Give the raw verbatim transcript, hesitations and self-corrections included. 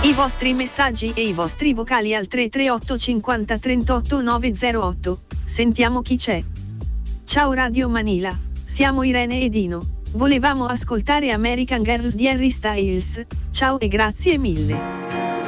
I vostri messaggi e i vostri vocali al tre tre otto cinquanta trentotto nove zero otto. Sentiamo chi c'è. Ciao Radio Manila, siamo Irene e Dino. Volevamo ascoltare American Girls di Harry Styles. Ciao e grazie mille.